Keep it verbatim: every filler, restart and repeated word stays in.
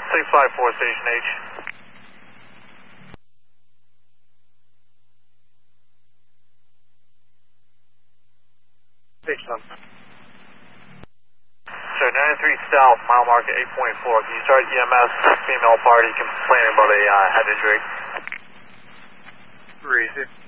six five four, Station H. Station. Sir, ninety-three South, mile marker eight point four. Can you start E M S, female party complaining about a uh, head injury? Three.